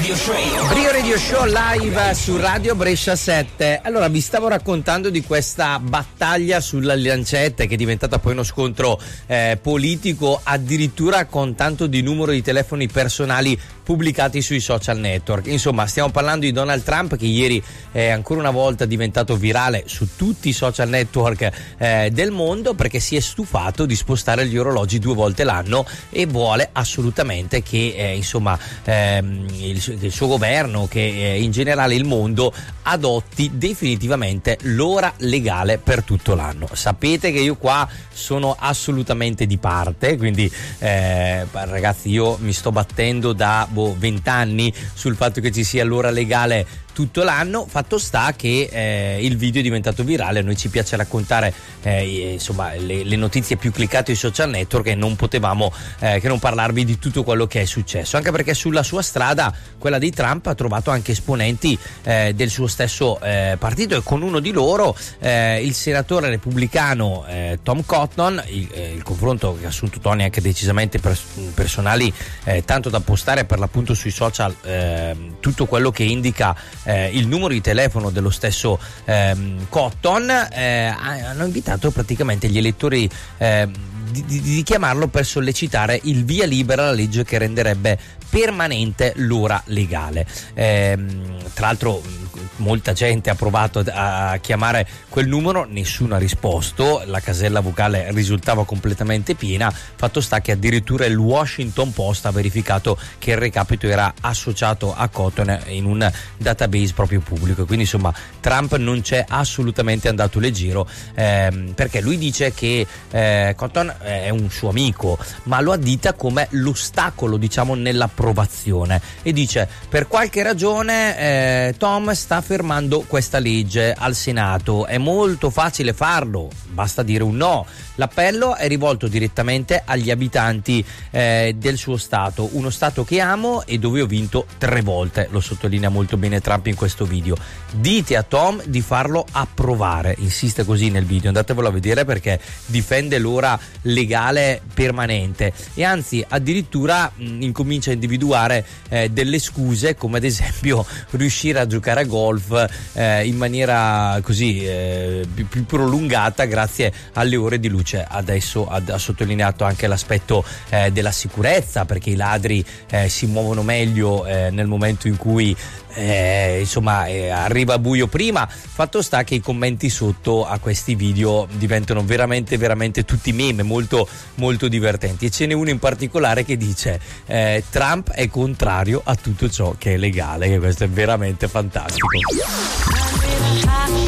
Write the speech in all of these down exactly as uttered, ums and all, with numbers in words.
Radio Show. Brio Radio Show live su Radio Brescia sette. Allora, vi stavo raccontando di questa battaglia sulle lancette che è diventata poi uno scontro eh, politico, addirittura con tanto di numero di telefoni personali pubblicati sui social network. Insomma, stiamo parlando di Donald Trump, che ieri è ancora una volta diventato virale su tutti i social network eh, del mondo, perché si è stufato di spostare gli orologi due volte l'anno e vuole assolutamente che eh, insomma ehm, il, il suo governo, che eh, in generale il mondo, adotti definitivamente l'ora legale per tutto l'anno. Sapete che io qua sono assolutamente di parte, quindi eh, ragazzi, io mi sto battendo da boh, vent'anni sul fatto che ci sia l'ora legale tutto l'anno. Fatto sta che eh, il video è diventato virale, a noi ci piace raccontare eh, insomma le, le notizie più cliccate sui social network, e non potevamo eh, che non parlarvi di tutto quello che è successo, anche perché sulla sua strada, quella di Trump, ha trovato anche esponenti eh, del suo stesso eh, partito, e con uno di loro eh, il senatore repubblicano eh, Tom Cotton. Il, eh, il confronto che ha assunto toni anche decisamente pers- personali, eh, tanto da postare per l'appunto sui social eh, tutto quello che indica Eh, il numero di telefono dello stesso ehm, Cotton. eh, hanno invitato praticamente gli elettori eh, di, di, di chiamarlo per sollecitare il via libera alla legge che renderebbe permanente l'ora legale. Eh, tra l'altro molta gente ha provato a chiamare quel numero, nessuno ha risposto, la casella vocale risultava completamente piena. Fatto sta che addirittura il Washington Post ha verificato che il recapito era associato a Cotton in un database proprio pubblico, quindi insomma Trump non c'è assolutamente andato leggero, ehm, perché lui dice che eh, Cotton è un suo amico, ma lo addita come l'ostacolo, diciamo, nell'approvazione, e dice: per qualche ragione eh, Tom sta fermando questa legge al Senato, è molto facile farlo, basta dire un no. L'appello è rivolto direttamente agli abitanti eh, del suo stato, uno stato che amo e dove ho vinto tre volte, lo sottolinea molto bene Trump in questo video. Dite a Tom di farlo approvare, insiste così nel video, andatevelo a vedere, perché difende l'ora legale permanente, e anzi addirittura mh, incomincia a individuare eh, delle scuse, come ad esempio riuscire a giocare a golf eh, in maniera così eh, più, più prolungata grazie alle ore di luce. Adesso ha, ha sottolineato anche l'aspetto eh, della sicurezza, perché i ladri eh, si muovono meglio eh, nel momento in cui eh, insomma eh, arriva buio prima. Fatto sta che i commenti sotto a questi video diventano veramente veramente tutti meme, molto molto divertenti, e ce n'è uno in particolare che dice eh, Trump è contrario a tutto ciò che è legale, che questo è veramente fantastico.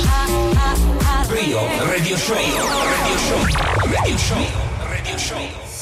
Radio Show, Radio Show, Radio Show, Radio Show.